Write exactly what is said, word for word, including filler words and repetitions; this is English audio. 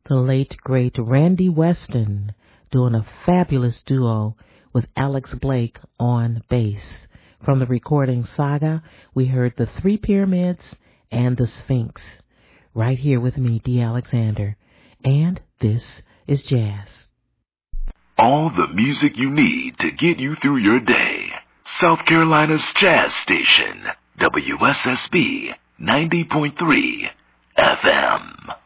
the late, great Randy Weston doing a fabulous duo with Alex Blake on bass. From the recording Saga, we heard the Three Pyramids and the Sphinx. Right here with me, D. Alexander. And this is Jazz. All the music you need to get you through your day. South Carolina's Jazz Station, W S S B ninety point three F M.